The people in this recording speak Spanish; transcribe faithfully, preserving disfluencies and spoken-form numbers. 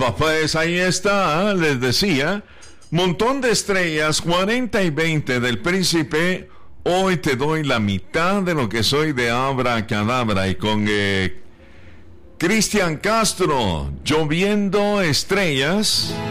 Pues ahí está, les decía, montón de estrellas, cuarenta y veinte del Príncipe. Hoy te doy la mitad de lo que soy de Abracadabra. Y con eh, Cristian Castro, Lloviendo Estrellas.